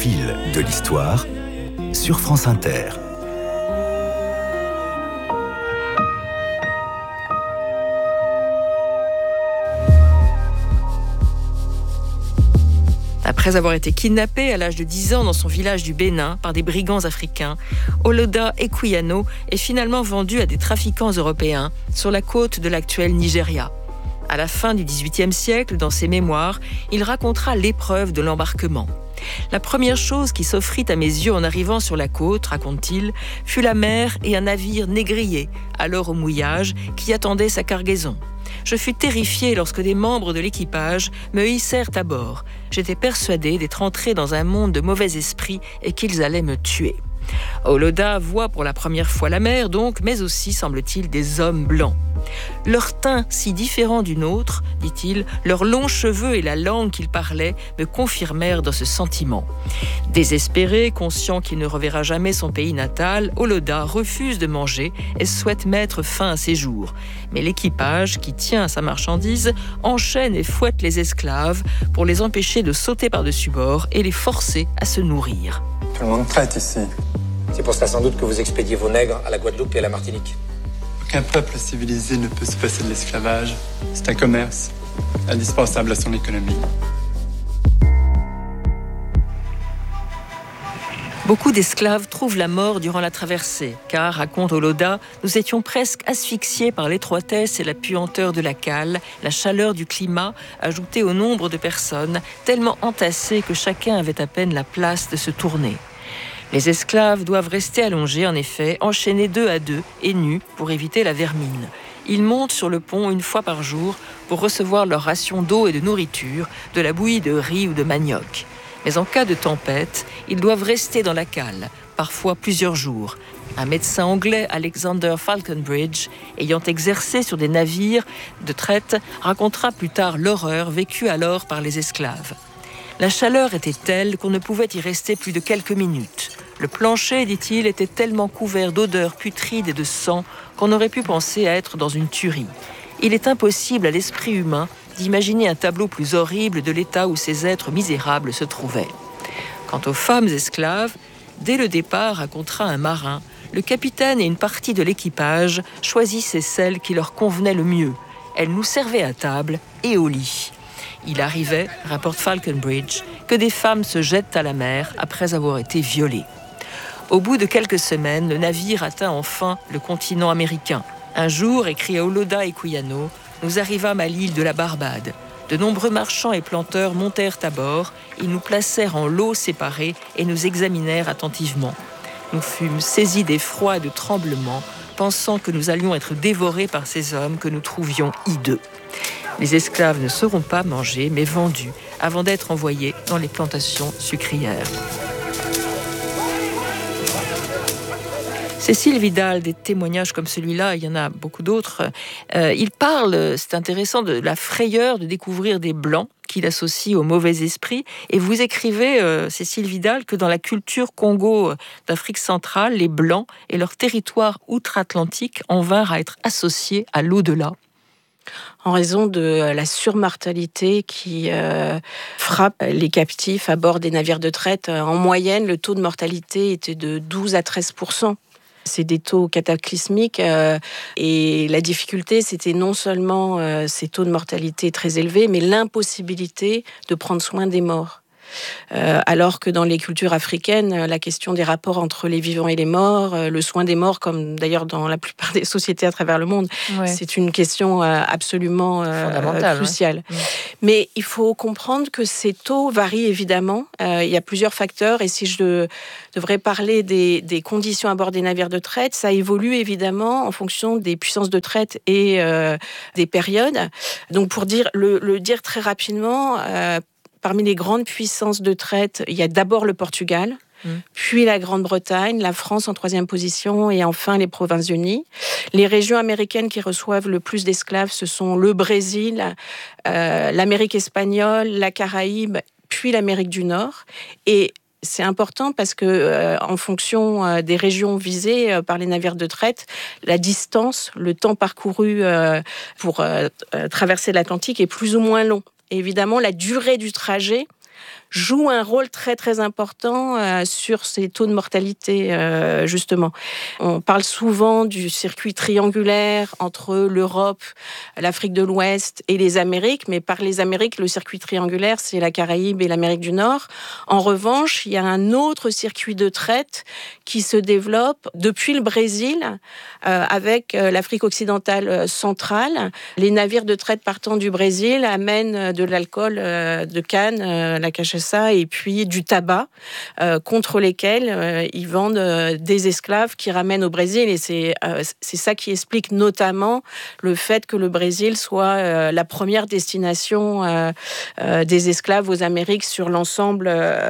fil de l'histoire sur France Inter. Après avoir été kidnappé à l'âge de 10 ans dans son village du Bénin par des brigands africains, Oloda Equiano est finalement vendu à des trafiquants européens sur la côte de l'actuel Nigeria. À la fin du XVIIIe siècle, dans ses mémoires, il racontera l'épreuve de l'embarquement. La première chose qui s'offrit à mes yeux en arrivant sur la côte, raconte-t-il, fut la mer et un navire négrier, alors au mouillage, qui attendait sa cargaison. Je fus terrifié lorsque des membres de l'équipage me hissèrent à bord. J'étais persuadé d'être entré dans un monde de mauvais esprits et qu'ils allaient me tuer. Oloda voit pour la première fois la mer donc, mais aussi, semble-t-il, des hommes blancs. Leur teint si différent du nôtre, dit-il, leurs longs cheveux et la langue qu'ils parlaient me confirmèrent dans ce sentiment. Désespéré, conscient qu'il ne reverra jamais son pays natal, Oloda refuse de manger et souhaite mettre fin à ses jours. Mais l'équipage, qui tient à sa marchandise, enchaîne et fouette les esclaves pour les empêcher de sauter par-dessus bord et les forcer à se nourrir. Tout le monde traite ici. C'est pour cela sans doute que vous expédiez vos nègres à la Guadeloupe et à la Martinique. Aucun peuple civilisé ne peut se passer de l'esclavage. C'est un commerce indispensable à son économie. Beaucoup d'esclaves trouvent la mort durant la traversée, car, raconte Oloda, nous étions presque asphyxiés par l'étroitesse et la puanteur de la cale, la chaleur du climat, ajoutée au nombre de personnes, tellement entassées que chacun avait à peine la place de se tourner. Les esclaves doivent rester allongés, en effet, enchaînés 2 à 2 et nus pour éviter la vermine. Ils montent sur le pont 1 fois par jour pour recevoir leur ration d'eau et de nourriture, de la bouillie de riz ou de manioc. Mais en cas de tempête, ils doivent rester dans la cale, parfois plusieurs jours. Un médecin anglais, Alexander Falconbridge, ayant exercé sur des navires de traite, racontera plus tard l'horreur vécue alors par les esclaves. La chaleur était telle qu'on ne pouvait y rester plus de quelques minutes. Le plancher, dit-il, était tellement couvert d'odeurs putrides et de sang qu'on aurait pu penser à être dans une tuerie. Il est impossible à l'esprit humain d'imaginer un tableau plus horrible de l'état où ces êtres misérables se trouvaient. Quant aux femmes esclaves, dès le départ, racontera un marin, le capitaine et une partie de l'équipage choisissaient celles qui leur convenaient le mieux. Elles nous servaient à table et au lit. Il arrivait, rapporte Falconbridge, que des femmes se jettent à la mer après avoir été violées. Au bout de quelques semaines, le navire atteint enfin le continent américain. Un jour, écrit Oloda Equiano, nous arrivâmes à l'île de la Barbade. De nombreux marchands et planteurs montèrent à bord, ils nous placèrent en lots séparés et nous examinèrent attentivement. Nous fûmes saisis d'effroi et de tremblement, pensant que nous allions être dévorés par ces hommes que nous trouvions hideux. Les esclaves ne seront pas mangés, mais vendus, avant d'être envoyés dans les plantations sucrières. Cécile Vidal, des témoignages comme celui-là, il y en a beaucoup d'autres. Il parle, c'est intéressant, de la frayeur de découvrir des Blancs qu'il associe au mauvais esprit. Et vous écrivez, Cécile Vidal, que dans la culture Congo d'Afrique centrale, les Blancs et leur territoire outre-Atlantique en vinrent à être associés à l'au-delà. En raison de la surmortalité qui frappe les captifs à bord des navires de traite. En moyenne, le taux de mortalité était de 12 à 13%. C'est des taux cataclysmiques et la difficulté, c'était non seulement ces taux de mortalité très élevés, mais l'impossibilité de prendre soin des morts. Alors que dans les cultures africaines, la question des rapports entre les vivants et les morts, le soin des morts, comme d'ailleurs dans la plupart des sociétés à travers le monde, c'est une question absolument cruciale. Ouais. Mais il faut comprendre que ces taux varient évidemment. Il y a plusieurs facteurs et si je devrais parler des conditions à bord des navires de traite, ça évolue évidemment en fonction des puissances de traite et des périodes. Donc pour le dire très rapidement, parmi les grandes puissances de traite, il y a d'abord le Portugal, puis la Grande-Bretagne, la France en 3e position et enfin les Provinces-Unies. Les régions américaines qui reçoivent le plus d'esclaves, ce sont le Brésil, l'Amérique espagnole, la Caraïbe, puis l'Amérique du Nord. Et c'est important parce que, en fonction des régions visées par les navires de traite, la distance, le temps parcouru pour traverser l'Atlantique est plus ou moins long. Et évidemment, la durée du trajet joue un rôle très très important sur ces taux de mortalité, justement. On parle souvent du circuit triangulaire entre l'Europe, l'Afrique de l'Ouest et les Amériques, mais par les Amériques, le circuit triangulaire, c'est la Caraïbe et l'Amérique du Nord. En revanche, il y a un autre circuit de traite qui se développe depuis le Brésil avec l'Afrique occidentale centrale. Les navires de traite partant du Brésil amènent de l'alcool de canne, la cachaça, et puis du tabac contre lesquels ils vendent des esclaves qui ramènent au Brésil. Et c'est ça qui explique notamment le fait que le Brésil soit la première destination des esclaves aux Amériques sur l'ensemble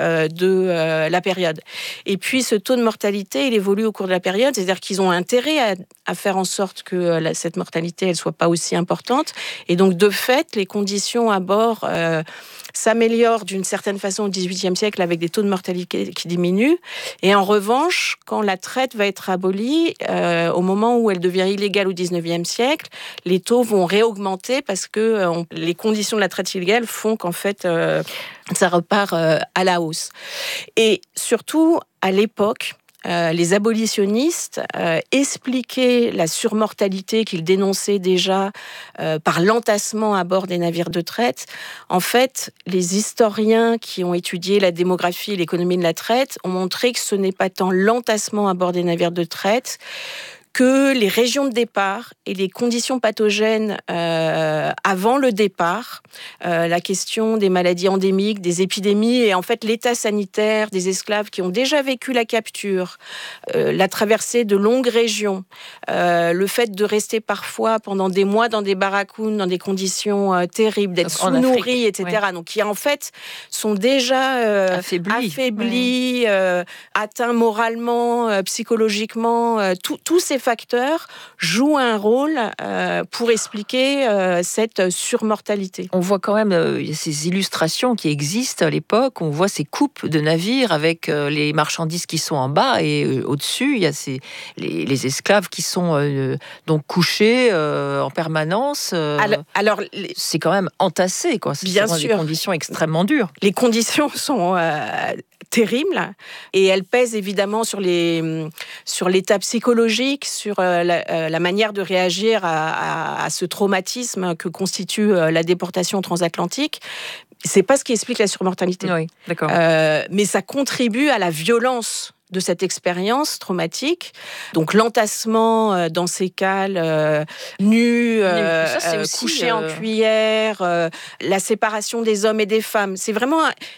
de la période. Et puis ce taux de mortalité, il évolue au cours de la période, c'est-à-dire qu'ils ont intérêt à faire en sorte que cette mortalité elle soit pas aussi importante. Et donc de fait, les conditions à bord s'améliorent d'une certaine façon au XVIIIe siècle avec des taux de mortalité qui diminuent. Et en revanche, quand la traite va être abolie, au moment où elle devient illégale au XIXe siècle, les taux vont réaugmenter parce que les conditions de la traite illégale font qu'en fait, ça repart à la hausse. Et surtout, à l'époque, les abolitionnistes expliquaient la surmortalité qu'ils dénonçaient déjà par l'entassement à bord des navires de traite. En fait, les historiens qui ont étudié la démographie et l'économie de la traite ont montré que ce n'est pas tant l'entassement à bord des navires de traite que les régions de départ et les conditions pathogènes avant le départ, la question des maladies endémiques, des épidémies et en fait l'état sanitaire des esclaves qui ont déjà vécu la capture, la traversée de longues régions, le fait de rester parfois pendant des mois dans des baracounes, dans des conditions terribles, d'être sous-nourris, etc. Oui. Donc qui en fait sont déjà affaiblis, atteints moralement, psychologiquement, tous ces facteurs jouent un rôle pour expliquer cette surmortalité. On voit quand même ces illustrations qui existent à l'époque. On voit ces coupes de navires avec les marchandises qui sont en bas et au-dessus, il y a les esclaves qui sont donc couchés en permanence. Alors, c'est quand même entassé, quoi. Bien sûr. Des conditions extrêmement dures. Les conditions sont terribles et elles pèsent évidemment sur l'état psychologique, sur la manière de réagir à ce traumatisme que constitue la déportation transatlantique. C'est pas ce qui explique la surmortalité. Oui, d'accord. Mais ça contribue à la violence de cette expérience traumatique. Donc l'entassement dans ces cales nus, couchés en cuillère, la séparation des hommes et des femmes. C'est vraiment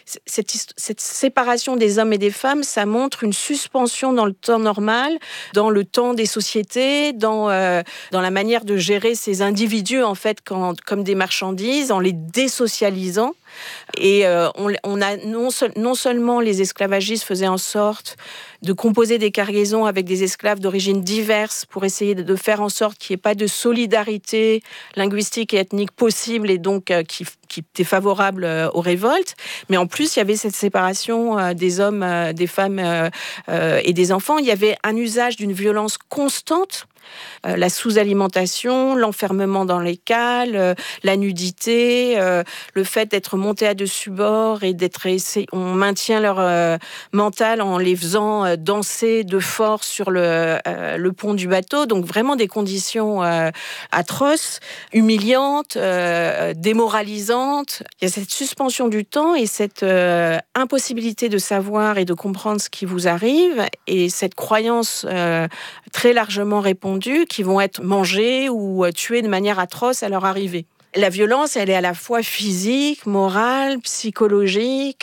cette séparation des hommes et des femmes, ça montre une suspension dans le temps normal, dans le temps des sociétés, dans la manière de gérer ces individus en fait comme des marchandises, en les désocialisant. Et on a non seulement les esclavagistes faisaient en sorte de composer des cargaisons avec des esclaves d'origines diverses pour essayer de faire en sorte qu'il n'y ait pas de solidarité linguistique et ethnique possible et donc qui était favorable aux révoltes. Mais en plus, il y avait cette séparation des hommes, des femmes et des enfants. Il y avait un usage d'une violence constante. La sous-alimentation, l'enfermement dans les cales, la nudité, le fait d'être monté à dessus bord et on maintient leur mental en les faisant danser de force sur le pont du bateau. Donc vraiment des conditions atroces, humiliantes, démoralisantes. Il y a cette suspension du temps et cette impossibilité de savoir et de comprendre ce qui vous arrive et cette croyance très largement répandue qui vont être mangés ou tués de manière atroce à leur arrivée. La violence, elle est à la fois physique, morale, psychologique.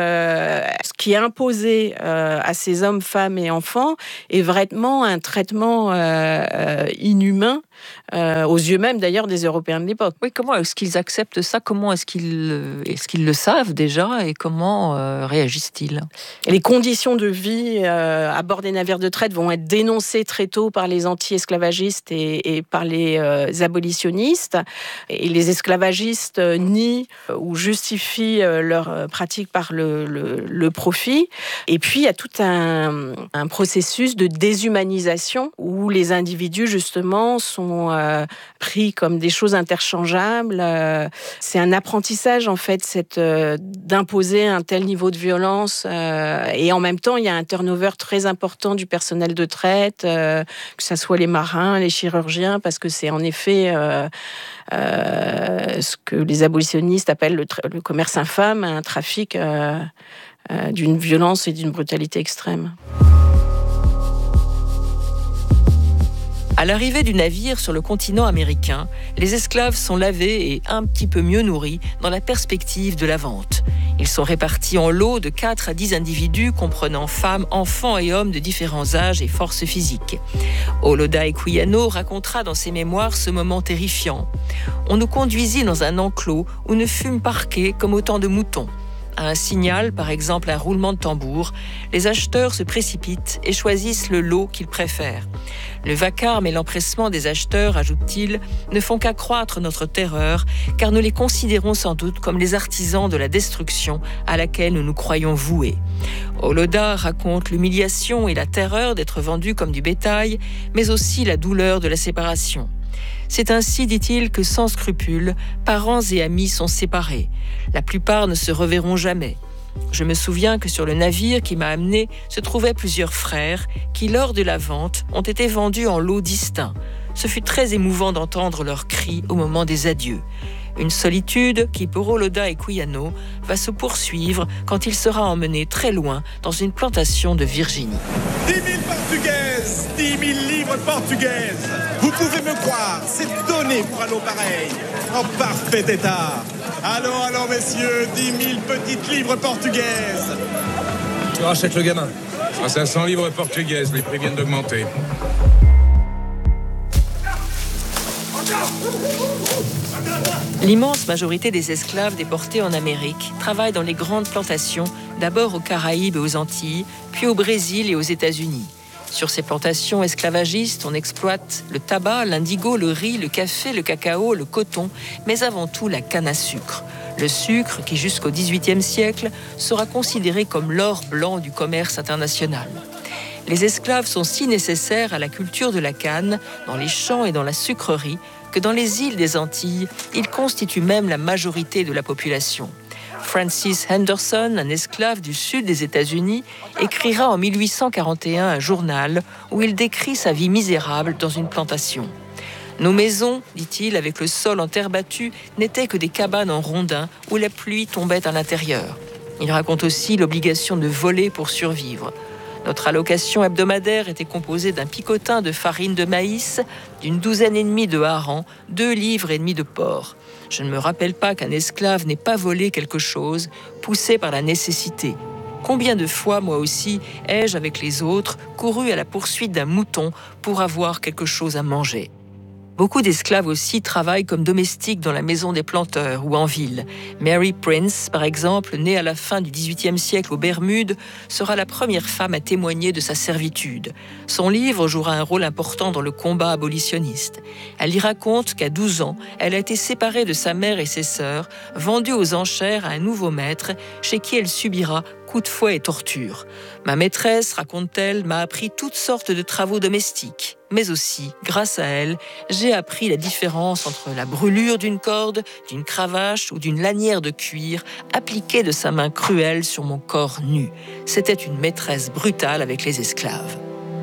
Ce qui est imposé à ces hommes, femmes et enfants est vraiment un traitement inhumain, aux yeux même d'ailleurs des Européens de l'époque. Oui, comment est-ce qu'ils acceptent ça ? Comment est-ce qu'ils le savent déjà et comment réagissent-ils ? Les conditions de vie à bord des navires de traite vont être dénoncées très tôt par les anti-esclavagistes et par les abolitionnistes. Et les les esclavagistes nient ou justifient leur pratique par le profit. Et puis, il y a tout un processus de déshumanisation où les individus, justement, sont pris comme des choses interchangeables. C'est un apprentissage, en fait, d'imposer un tel niveau de violence. Et en même temps, il y a un turnover très important du personnel de traite, que ce soit les marins, les chirurgiens, parce que c'est en effet ce que les abolitionnistes appellent le commerce infâme, un trafic d'une violence et d'une brutalité extrême. À l'arrivée du navire sur le continent américain, les esclaves sont lavés et un petit peu mieux nourris dans la perspective de la vente. Ils sont répartis en lots de 4 à 10 individus comprenant femmes, enfants et hommes de différents âges et forces physiques. Oloda Equiano racontera dans ses mémoires ce moment terrifiant. On nous conduisit dans un enclos où nous fûmes parqués comme autant de moutons. À un signal, par exemple un roulement de tambour, les acheteurs se précipitent et choisissent le lot qu'ils préfèrent. Le vacarme et l'empressement des acheteurs, ajoute-t-il, ne font qu'accroître notre terreur, car nous les considérons sans doute comme les artisans de la destruction à laquelle nous nous croyons voués. Oloda raconte l'humiliation et la terreur d'être vendus comme du bétail, mais aussi la douleur de la séparation. C'est ainsi, dit-il, que sans scrupule, parents et amis sont séparés. La plupart ne se reverront jamais. Je me souviens que sur le navire qui m'a amené se trouvaient plusieurs frères qui, lors de la vente, ont été vendus en lots distincts. Ce fut très émouvant d'entendre leurs cris au moment des adieux. Une solitude qui, pour Oloda Equiano, va se poursuivre quand il sera emmené très loin dans une plantation de Virginie. 10 000 portugaises, 10 000 livres portugaises. Vous pouvez me croire, c'est donné pour un lot pareil, en parfait état. Allons, messieurs, 10 000 petites livres portugaises. Tu rachètes le gamin. À 500 livres portugaises, les prix viennent d'augmenter. L'immense majorité des esclaves déportés en Amérique travaillent dans les grandes plantations, d'abord aux Caraïbes et aux Antilles, puis au Brésil et aux États-Unis. Sur ces plantations esclavagistes, on exploite le tabac, l'indigo, le riz, le café, le cacao, le coton, mais avant tout la canne à sucre. Le sucre qui, jusqu'au XVIIIe siècle, sera considéré comme l'or blanc du commerce international. Les esclaves sont si nécessaires à la culture de la canne, dans les champs et dans la sucrerie, que dans les îles des Antilles, ils constituent même la majorité de la population. Francis Henderson, un esclave du sud des États-Unis, écrira en 1841 un journal où il décrit sa vie misérable dans une plantation. Nos maisons, dit-il, avec le sol en terre battue, n'étaient que des cabanes en rondins où la pluie tombait à l'intérieur. Il raconte aussi l'obligation de voler pour survivre. Notre allocation hebdomadaire était composée d'un picotin de farine de maïs, d'une 12,5 de harengs, 2,5 livres de porc. Je ne me rappelle pas qu'un esclave n'ait pas volé quelque chose, poussé par la nécessité. Combien de fois, moi aussi, ai-je, avec les autres, couru à la poursuite d'un mouton pour avoir quelque chose à manger ? Beaucoup d'esclaves aussi travaillent comme domestiques dans la maison des planteurs ou en ville. Mary Prince, par exemple, née à la fin du XVIIIe siècle aux Bermudes, sera la première femme à témoigner de sa servitude. Son livre jouera un rôle important dans le combat abolitionniste. Elle y raconte qu'à 12 ans, elle a été séparée de sa mère et ses sœurs, vendue aux enchères à un nouveau maître, chez qui elle subira coups de fouet et tortures. Ma maîtresse, raconte-t-elle, m'a appris toutes sortes de travaux domestiques. Mais aussi, grâce à elle, j'ai appris la différence entre la brûlure d'une corde, d'une cravache ou d'une lanière de cuir appliquée de sa main cruelle sur mon corps nu. C'était une maîtresse brutale avec les esclaves.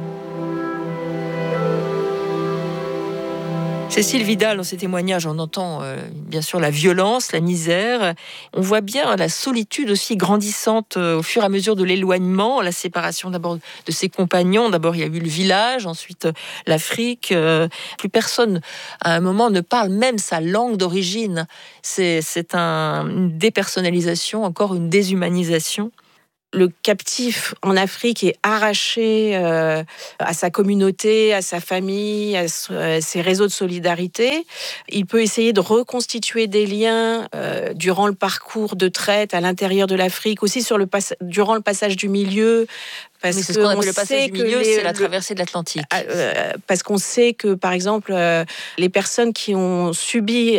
Cécile Vidal, dans ses témoignages, on entend bien sûr la violence, la misère. On voit bien la solitude aussi grandissante au fur et à mesure de l'éloignement, la séparation d'abord de ses compagnons. D'abord, il y a eu le village, ensuite l'Afrique. Plus personne, à un moment, ne parle même sa langue d'origine. C'est une dépersonnalisation, encore une déshumanisation. Le captif en Afrique est arraché à sa communauté, à sa famille, à ses réseaux de solidarité. Il peut essayer de reconstituer des liens durant le parcours de traite à l'intérieur de l'Afrique, aussi durant le passage du milieu, Parce Mais c'est ce qu'on appelle le sait passage du que milieu, c'est la traversée de l'Atlantique. Parce qu'on sait que, par exemple, les personnes qui ont subi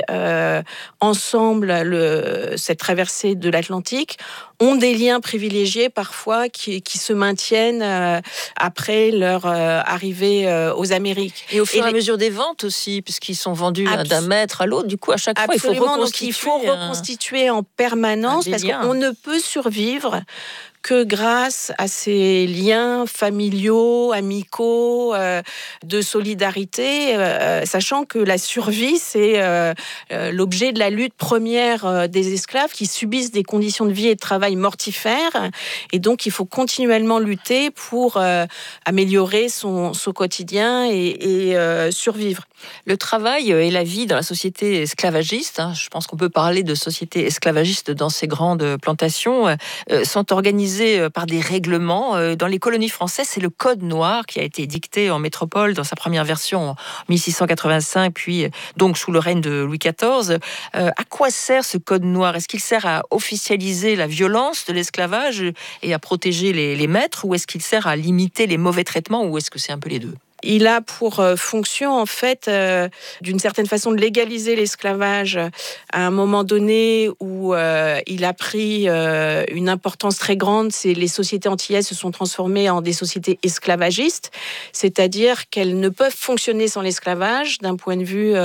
ensemble cette traversée de l'Atlantique ont des liens privilégiés parfois qui se maintiennent après leur arrivée aux Amériques. Et au fur et à mesure des ventes aussi, puisqu'ils sont vendus d'un mètre à l'autre, du coup, à chaque fois, il faut reconstituer en permanence, parce qu'on ne peut survivre que grâce à ces liens familiaux, amicaux, de solidarité, sachant que la survie, c'est l'objet de la lutte première des esclaves qui subissent des conditions de vie et de travail mortifères. Et donc, il faut continuellement lutter pour améliorer son quotidien et survivre. Le travail et la vie dans la société esclavagiste, je pense qu'on peut parler de société esclavagiste dans ces grandes plantations, sont organisés par des règlements. Dans les colonies françaises, c'est le Code noir qui a été dicté en métropole dans sa première version en 1685, puis donc sous le règne de Louis XIV. À quoi sert ce Code noir ? Est-ce qu'il sert à officialiser la violence de l'esclavage et à protéger les maîtres, ou est-ce qu'il sert à limiter les mauvais traitements, ou est-ce que c'est un peu les deux ? Il a pour fonction, en fait, d'une certaine façon, de légaliser l'esclavage à un moment donné où il a pris une importance très grande. Les sociétés antillaises se sont transformées en des sociétés esclavagistes, c'est-à-dire qu'elles ne peuvent fonctionner sans l'esclavage d'un point de vue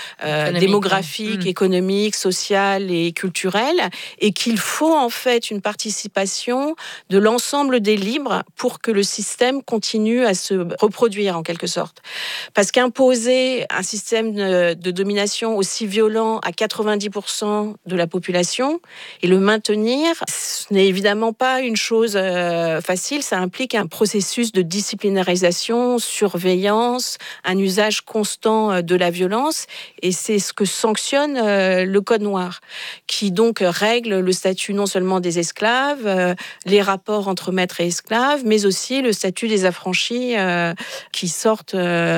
démographique, économique, social et culturel, et qu'il faut en fait une participation de l'ensemble des libres pour que le système continue à se reproduire en quelque sorte. Parce qu'imposer un système de domination aussi violent à 90% de la population et le maintenir, ce n'est évidemment pas une chose facile. Ça implique un processus de disciplinarisation, surveillance, un usage constant de la violence. Et c'est ce que sanctionne le Code noir, qui donc règle le statut non seulement des esclaves, les rapports entre maîtres et esclaves, mais aussi le statut des affranchis qui sortent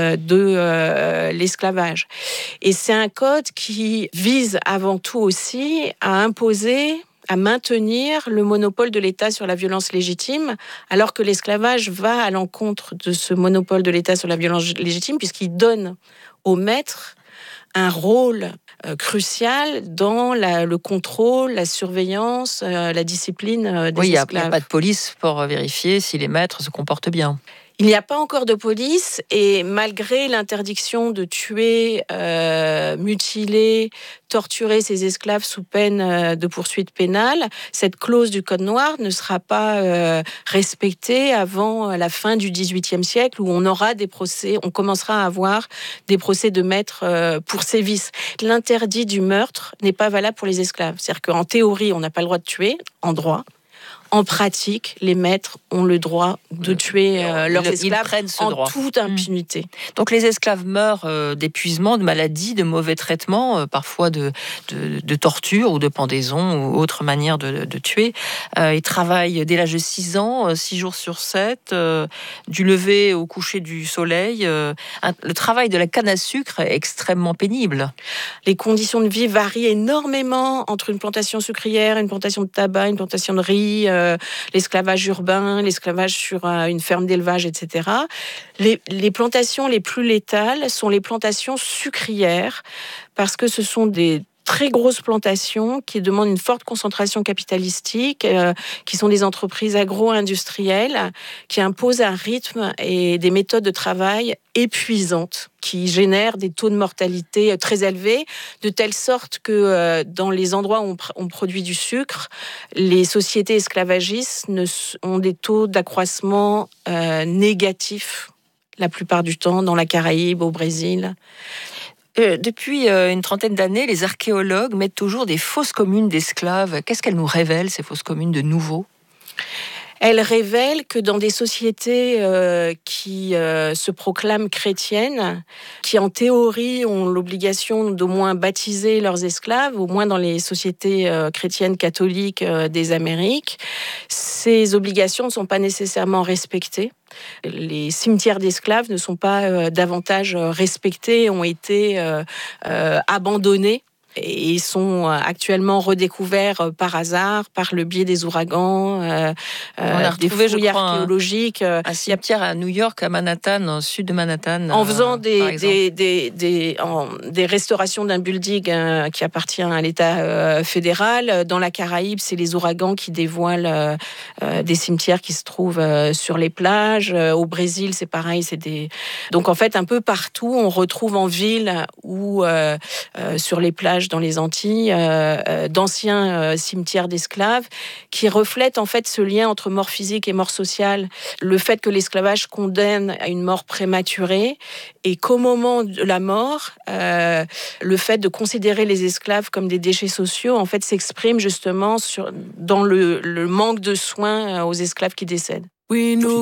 de l'esclavage. Et c'est un code qui vise avant tout aussi à imposer, à maintenir le monopole de l'État sur la violence légitime, alors que l'esclavage va à l'encontre de ce monopole de l'État sur la violence légitime, puisqu'il donne au maître un rôle crucial dans le contrôle, la surveillance, la discipline des esclaves. Il n'y a pas de police pour vérifier si les maîtres se comportent bien. Il n'y a pas encore de police, et malgré l'interdiction de tuer, mutiler, torturer ces esclaves sous peine de poursuite pénale, cette clause du Code noir ne sera pas respectée avant la fin du XVIIIe siècle, où on aura des procès, on commencera à avoir des procès de maîtres pour sévices. L'interdit du meurtre n'est pas valable pour les esclaves. C'est-à-dire qu'en théorie, on n'a pas le droit de tuer, en droit. En pratique, les maîtres ont le droit de tuer leurs esclaves en toute impunité. Donc les esclaves meurent d'épuisement, de maladies, de mauvais traitements, parfois de torture ou de pendaison ou autre manière de tuer. Ils travaillent dès l'âge de 6 ans, 6 jours sur 7, du lever au coucher du soleil. Le travail de la canne à sucre est extrêmement pénible. Les conditions de vie varient énormément entre une plantation sucrière, une plantation de tabac, une plantation de riz, l'esclavage urbain, l'esclavage sur une ferme d'élevage, etc. Les plantations les plus létales sont les plantations sucrières, parce que ce sont des très grosses plantations qui demandent une forte concentration capitalistique, qui sont des entreprises agro-industrielles qui imposent un rythme et des méthodes de travail épuisantes, qui génèrent des taux de mortalité très élevés, de telle sorte que dans les endroits où on produit du sucre, les sociétés esclavagistes ont des taux d'accroissement négatifs la plupart du temps, dans la Caraïbe, au Brésil. Depuis une trentaine d'années, les archéologues mettent toujours des fosses communes d'esclaves. Qu'est-ce qu'elles nous révèlent, ces fosses communes de nouveau ? Elle révèle que dans des sociétés qui se proclament chrétiennes, qui en théorie ont l'obligation d'au moins baptiser leurs esclaves, au moins dans les sociétés chrétiennes catholiques des Amériques, ces obligations ne sont pas nécessairement respectées. Les cimetières d'esclaves ne sont pas davantage respectés, ont été abandonnés et sont actuellement redécouverts par hasard, par le biais des ouragans, On a des retrouvé, fouilles archéologiques. Un cimetière à New York, à Manhattan, au sud de Manhattan. En faisant des restaurations d'un building qui appartient à l'État fédéral, dans la Caraïbe, c'est les ouragans qui dévoilent des cimetières qui se trouvent sur les plages. Au Brésil, c'est pareil. Donc en fait, un peu partout, on retrouve en ville ou sur les plages dans les Antilles d'anciens cimetières d'esclaves qui reflètent en fait ce lien entre mort physique et mort sociale. Le fait que l'esclavage condamne à une mort prématurée et qu'au moment de la mort, le fait de considérer les esclaves comme des déchets sociaux en fait s'exprime justement dans le manque de soins aux esclaves qui décèdent.